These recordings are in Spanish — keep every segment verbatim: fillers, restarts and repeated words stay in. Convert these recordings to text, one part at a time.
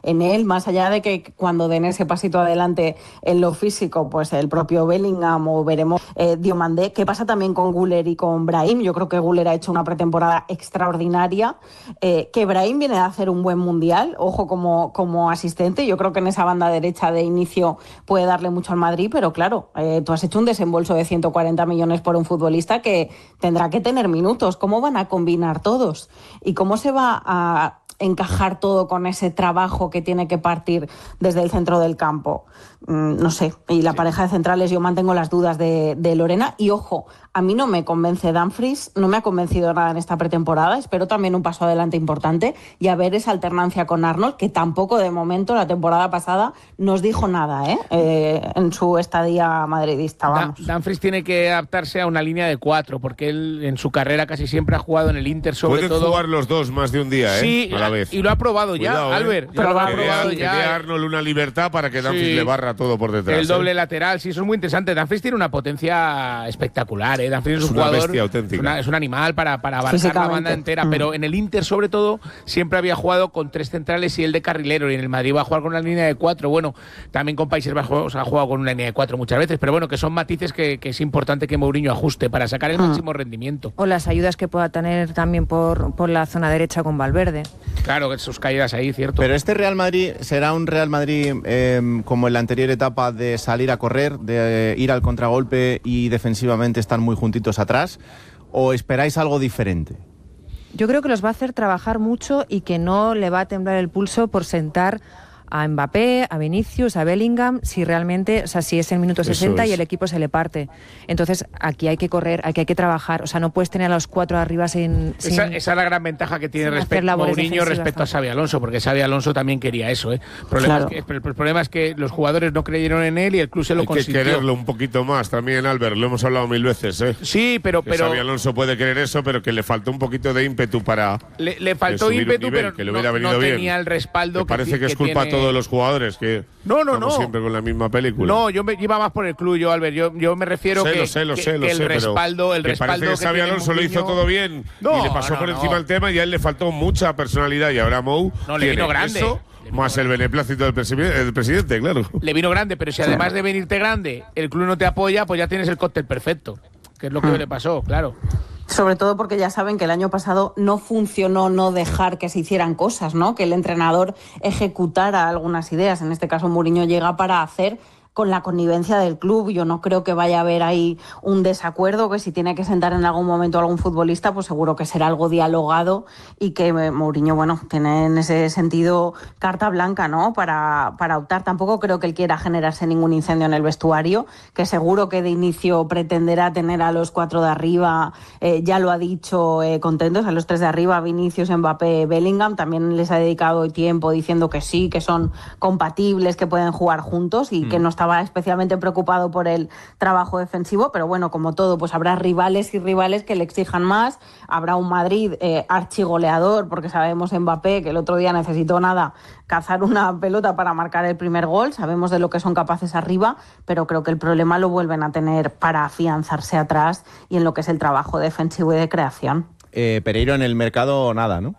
en él, más allá de que cuando den ese pasito adelante en lo físico, pues el propio Bellingham o veremos eh, Diomandé. ¿Qué pasa también con Güler y con Brahim? Yo creo que Güler ha hecho una pretemporada extraordinaria, eh, que Brahim viene a hacer un buen mundial, ojo, como, como asistente. Yo creo que en esa banda derecha de inicio puede darle mucho al Madrid, pero claro, eh, tú has hecho un desembolso de ciento cuarenta millones por un futbolista que tendrá que tener minutos. ¿Cómo van a combinar todos? ¿Y cómo se va a encajar todo con ese trabajo que tiene que partir desde el centro del campo? Mm, no sé. Y la sí. pareja de centrales, yo mantengo las dudas de, de Lorena. Y ojo, a mí no me convence Dumfries, no me ha convencido nada en esta pretemporada. Espero también un paso adelante importante y a ver esa alternancia con Arnold, que tampoco de momento la temporada pasada nos dijo nada ¿eh? Eh, en su estadía madridista. Vamos. Dumfries tiene que adaptarse a una línea de cuatro, porque él en su carrera casi siempre ha jugado en el Inter, sobre Pueden todo. Pueden jugar los dos más de un día, ¿eh? Sí, a la vez. Y lo ha probado Cuidado, ya, ¿eh? Albert. Ya lo ha probado que ya. Que dé a Arnold una libertad para que Dumfries sí. le barra todo por detrás. El doble ¿eh? lateral, sí, eso es muy interesante. Dumfries tiene una potencia espectacular, ¿eh? Dumfries es un una jugador. Bestia auténtica. Es, una, es un animal para, para abarcar la banda entera, mm. pero en el Inter, sobre todo, siempre había jugado con tres centrales y el de carrilero, y en el Madrid va a jugar con una línea de cuatro. Bueno, también con Países Bajos ha jugado con una línea de cuatro muchas veces, pero bueno, que son matices que, que es importante que Mourinho ajuste para sacar el mm. máximo rendimiento. O las ayudas que pueda tener también por, por la zona derecha con Valverde. Claro, sus caídas ahí, cierto. Pero este Real Madrid será un Real Madrid eh, como en la anterior etapa, de salir a correr, de ir al contragolpe y defensivamente estar muy juntitos atrás, ¿o esperáis algo diferente? Yo creo que los va a hacer trabajar mucho y que no le va a temblar el pulso por sentar a Mbappé, a Vinicius, a Bellingham, si realmente, o sea, si es el minuto sesenta y el equipo se le parte. Entonces, aquí hay que correr, aquí hay que trabajar. O sea, no puedes tener a los cuatro arriba sin... sin esa, esa es la gran ventaja que tiene respecto a Mourinho respecto a Xabi Alonso, porque Xabi Alonso también quería eso, ¿eh? Problema claro. es que, el problema es que los jugadores no creyeron en él y el club se lo hay consintió. Hay que quererlo un poquito más también, Albert, lo hemos hablado mil veces, ¿eh? Sí, pero... Que pero Xabi Alonso puede querer eso, pero que le faltó un poquito de ímpetu para... Le, le faltó ímpetu, nivel, pero que le hubiera no, venido no bien. tenía el respaldo que parece que, que es que culpa tiene... a todos los jugadores, que no, no, no. siempre con la misma película. No, yo me, iba más por el club, yo, Albert. Yo, yo me refiero sé, que, lo sé, lo que, sé, lo que el sé, respaldo, el que respaldo parece que Xabi Alonso lo hizo todo bien no, y le pasó no, por no. encima el tema y a él le faltó mucha personalidad y ahora Mou no, le vino grande. Eso, más el beneplácito del, presi del presidente, claro. Le vino grande, pero si además de venirte grande el club no te apoya, pues ya tienes el cóctel perfecto, que es lo que hmm. le pasó, claro. Sobre todo porque ya saben que el año pasado no funcionó no dejar que se hicieran cosas, ¿no? Que el entrenador ejecutara algunas ideas. En este caso, Mourinho llega para hacer con la connivencia del club. Yo no creo que vaya a haber ahí un desacuerdo, que si tiene que sentar en algún momento a algún futbolista, pues seguro que será algo dialogado y que Mourinho, bueno, tiene en ese sentido carta blanca, ¿no? Para, para optar. Tampoco creo que él quiera generarse ningún incendio en el vestuario, que seguro que de inicio pretenderá tener a los cuatro de arriba, eh, ya lo ha dicho, eh, contentos, a los tres de arriba, Vinicius, Mbappé, Bellingham. También les ha dedicado tiempo diciendo que sí, que son compatibles, que pueden jugar juntos y mm. que no está estaba especialmente preocupado por el trabajo defensivo, pero bueno, como todo, pues habrá rivales y rivales que le exijan más. Habrá un Madrid eh, archigoleador, porque sabemos Mbappé que el otro día necesitó nada, cazar una pelota para marcar el primer gol. Sabemos de lo que son capaces arriba, pero creo que el problema lo vuelven a tener para afianzarse atrás y en lo que es el trabajo defensivo y de creación. Eh, Pereiro en el mercado nada, ¿no?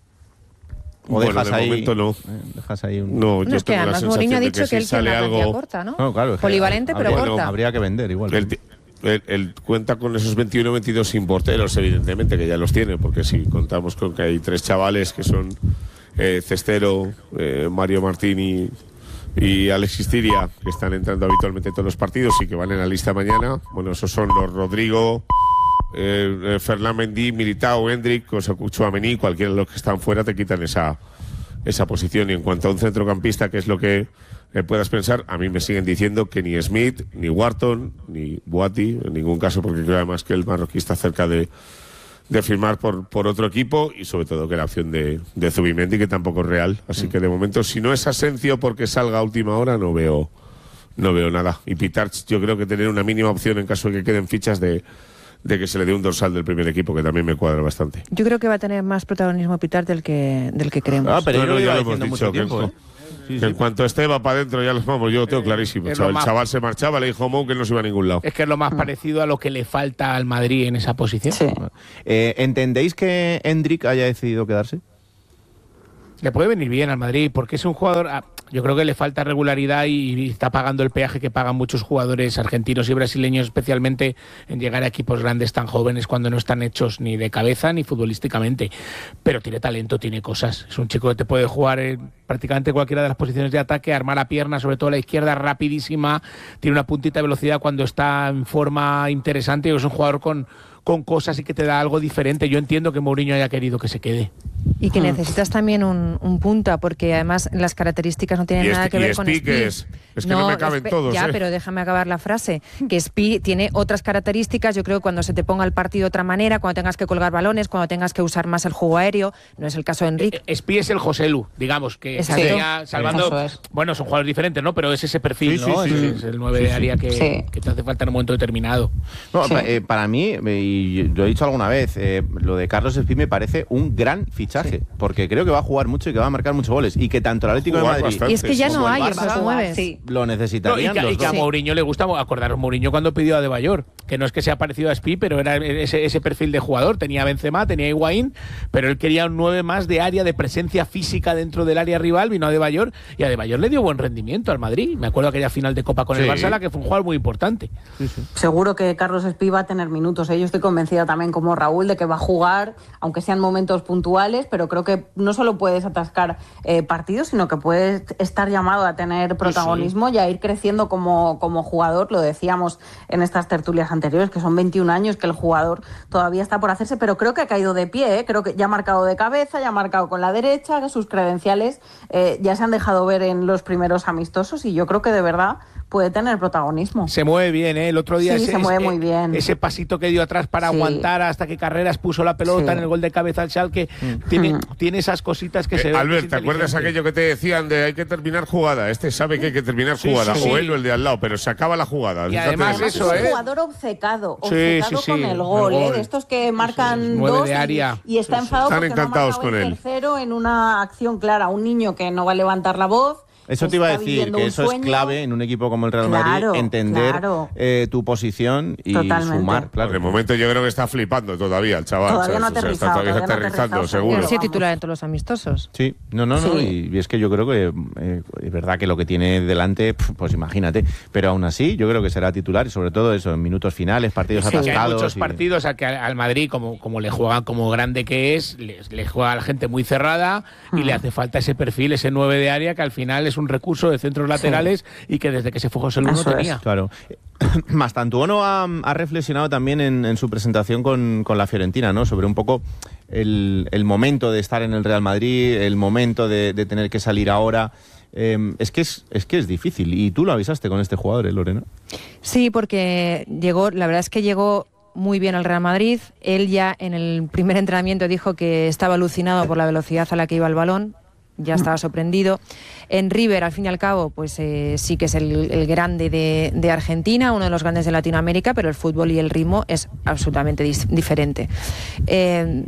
O bueno, dejas de ahí, momento no. Eh, dejas ahí un... No, yo no, es que además Mourinho ha dicho que, que él tiene una plantilla corta, ¿no? no claro, es que polivalente, pero habría, corta. No, habría que vender igual. Él, él, él cuenta con esos veintiuno veintidós sin porteros, evidentemente, que ya los tiene, porque si contamos con que hay tres chavales que son eh, Cestero, eh, Mario Martini y Alexis Tiria, que están entrando habitualmente en todos los partidos y que van en la lista mañana. Bueno, esos son los Rodrigo, eh, Ferland Mendy, Militao, Hendrik, o Tchouaméni, cualquiera de los que están fuera te quitan esa, esa posición. Y en cuanto a un centrocampista, que es lo que eh, puedas pensar, a mí me siguen diciendo que ni Smith, ni Wharton, ni Boati, en ningún caso, porque creo además que el marroquí está cerca de, de firmar por, por otro equipo, y sobre todo que la opción de, de Zubimendi, que tampoco es real. Así mm. que de momento, si no es Asencio porque salga a última hora, no veo, no veo nada. Y Pitarch, yo creo que tener una mínima opción en caso de que queden fichas de de que se le dé un dorsal del primer equipo, que también me cuadra bastante. Yo creo que va a tener más protagonismo Pitar del que del que creemos. Ah, pero no, no, ya lo hemos dicho dicho, tiempo, que, ¿eh? sí, sí. En cuanto esté va para adentro, ya los vamos, yo lo tengo eh, clarísimo. O sea, el más... chaval se marchaba, le dijo Mou que no se iba a ningún lado. Es que es lo más mm. parecido a lo que le falta al Madrid en esa posición. Sí. Eh, ¿Entendéis que Hendrik haya decidido quedarse? Le puede venir bien al Madrid, porque es un jugador, yo creo que le falta regularidad y está pagando el peaje que pagan muchos jugadores argentinos y brasileños, especialmente en llegar a equipos grandes tan jóvenes cuando no están hechos ni de cabeza ni futbolísticamente. Pero tiene talento, tiene cosas. Es un chico que te puede jugar en prácticamente cualquiera de las posiciones de ataque, armar la pierna, sobre todo la izquierda, rapidísima, tiene una puntita de velocidad cuando está en forma interesante, y es un jugador con... con cosas y que te da algo diferente. Yo entiendo que Mourinho haya querido que se quede. Y que necesitas también un, un punta, porque además las características no tienen nada que ver con Spi. Es, es que no, no me caben todos. Ya, ¿eh? pero déjame acabar la frase. Que Spi tiene otras características. Yo creo que cuando se te ponga el partido de otra manera, cuando tengas que colgar balones, cuando tengas que usar más el juego aéreo, no es el caso de Enrique. Eh, Spi es el Joselu, digamos, que sería, salvando... Es. Bueno, son jugadores diferentes, ¿no? Pero es ese perfil, sí, ¿no? Sí, sí, es, sí. es el nueve sí, de área que, sí. que te hace falta en un momento determinado. No, sí. eh, para mí, y lo he dicho alguna vez, eh, lo de Carlos Spi me parece un gran fichaje, sí. porque creo que va a jugar mucho y que va a marcar muchos goles, y que tanto el Atlético Jugar de Madrid bastante. Y es que ya no hay Barça, esos nueve, sí. lo necesitarían. No, y que, los y que a dos. Mourinho le gusta, acordaros, Mourinho cuando pidió a De Bayor, que no es que sea parecido a Spi, pero era ese, ese perfil de jugador, tenía Benzema, tenía Higuaín, pero él quería un nueve más de área, de presencia física dentro del área rival, vino a De Bayor, y a De Bayor le dio buen rendimiento al Madrid. Me acuerdo aquella final de Copa con sí. el Barça, la que fue un jugador muy importante. Sí, sí. Seguro que Carlos Spi va a tener minutos, ¿eh? Yo estoy convencida también, como Raúl, de que va a jugar, aunque sean momentos puntuales, pero creo que no solo puedes atascar eh, partidos, sino que puedes estar llamado a tener protagonismo sí. y a ir creciendo como, como jugador. Lo decíamos en estas tertulias anteriores, que son veintiún años, que el jugador todavía está por hacerse, pero creo que ha caído de pie, ¿eh? Creo que ya ha marcado de cabeza, ya ha marcado con la derecha, que sus credenciales eh, ya se han dejado ver en los primeros amistosos, y yo creo que de verdad puede tener protagonismo. Se mueve bien, ¿eh? El otro día sí, ese, se mueve ese, muy bien. ese pasito que dio atrás para sí. aguantar hasta que Carreras puso la pelota sí. en el gol de cabeza al Schalke, mm. tiene, tiene esas cositas que eh, se ven. Albert, ¿te acuerdas aquello que te decían de hay que terminar jugada? Este sabe que hay que terminar sí, jugada, sí, o él sí. o el de al lado, pero se acaba la jugada. Y además es eso, un ¿eh? jugador obcecado, obcecado sí, sí, sí. con el gol, el gol. ¿eh? De estos que marcan sí, sí. dos de área. Y, y está sí, enfadado sí. porque Están encantados no con el él. tercero en una acción clara. Un niño que no va a levantar la voz. Eso te iba a decir, que eso sueño. es clave en un equipo como el Real Madrid, claro, entender claro. Eh, tu posición y Totalmente. sumar. Claro. De momento yo creo que está flipando todavía el chaval. Todavía no ha aterrizado, o sea, está todavía todavía aterrizando, no seguro. Pero sí titular en todos los amistosos. Sí, no, no, no. Sí. Y es que yo creo que eh, es verdad que lo que tiene delante, pues imagínate. Pero aún así, yo creo que será titular, y sobre todo eso, en minutos finales, partidos sí, atascados. Hay muchos y... partidos a que al Madrid, como, como le juegan como grande que es, le, le juega a la gente muy cerrada y mm. le hace falta ese perfil, ese nueve de área, que al final es un recurso de centros laterales. Sí. Y que desde que se fue José Luis no tenía. Claro. Mastantuono ha, ha reflexionado también en, en su presentación con, con la Fiorentina, ¿no? Sobre un poco el, el momento de estar en el Real Madrid, el momento de, de tener que salir ahora. Eh, es que es, es que es difícil. Y tú lo avisaste con este jugador, ¿eh, Lorena? Sí, porque llegó, la verdad es que llegó muy bien al Real Madrid. Él ya en el primer entrenamiento dijo que estaba alucinado por la velocidad a la que iba el balón. Ya estaba sorprendido. En River, al fin y al cabo, pues eh, sí que es el, el grande de, de Argentina, uno de los grandes de Latinoamérica, pero el fútbol y el ritmo es absolutamente dis- diferente. Eh,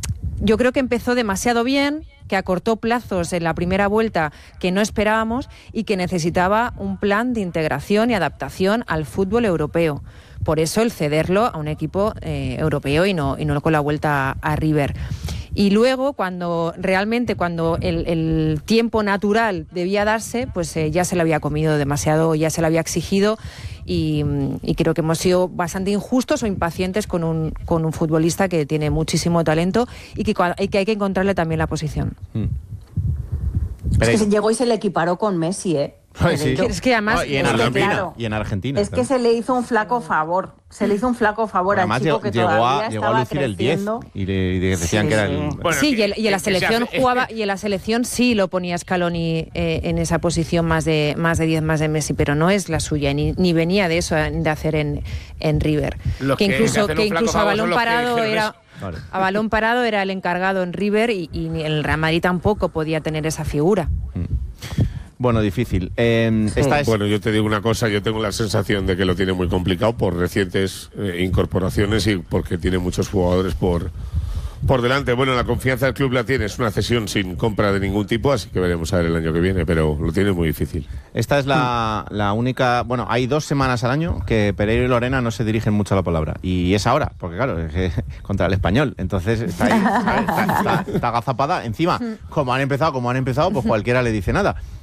yo creo que empezó demasiado bien, que acortó plazos en la primera vuelta que no esperábamos y que necesitaba un plan de integración y adaptación al fútbol europeo. Por eso el cederlo a un equipo eh, europeo y no, y no con la vuelta a, a River. Y luego, cuando realmente, cuando el, el tiempo natural debía darse, pues eh, ya se le había comido demasiado, ya se le había exigido, y, y creo que hemos sido bastante injustos o impacientes con un, con un futbolista que tiene muchísimo talento y que, y que hay que encontrarle también la posición. Hmm. Es que se llegó y se le equiparó con Messi, ¿eh? Ay, sí. Es que además... No, y, en es Argentina, claro, y en Argentina. Es que se le hizo un flaco favor. Se le hizo un flaco favor además, al chico que llegó todavía a, llegó estaba a lucir creciendo. el diez y le, y le decían sí, que era sí. el... Bueno, sí, y, el, y en la que selección hace... jugaba, y en la selección sí lo ponía Scaloni eh, en esa posición más de más de diez, más de Messi, pero no es la suya, ni, ni venía de eso de hacer en, en River. Los que incluso, que que incluso a balón parado era... Vale. A balón parado era el encargado en River y, y en el Real Madrid tampoco podía tener esa figura. Bueno, difícil. Eh, sí. esta es... Bueno, yo te digo una cosa, yo tengo la sensación de que lo tiene muy complicado por recientes eh, incorporaciones y porque tiene muchos jugadores por, por delante. Bueno, la confianza del club la tiene, es una cesión sin compra de ningún tipo, así que veremos a ver el año que viene, pero lo tiene muy difícil. Esta es la, la única... Bueno, hay dos semanas al año que Pereiro y Lorena no se dirigen mucho a la palabra, y es ahora, porque claro, es que contra el Español, entonces está ahí, está, está, está, está agazapada. Encima, como han empezado, como han empezado, pues cualquiera le dice nada.